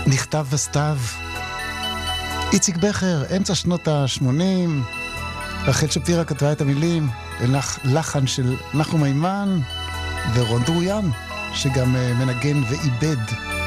נכתב וסתיו. איציק בכר, אמצע שנות ה-80, רחל שפירא כתבה את המילים, לחן של נחום מימן ורון דרויאן, שגם מנגן ואיבד